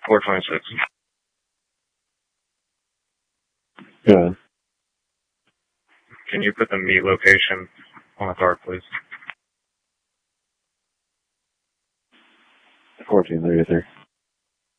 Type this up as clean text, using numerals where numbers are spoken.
426. Go ahead. Can you put the meet location on the card, please? 1433.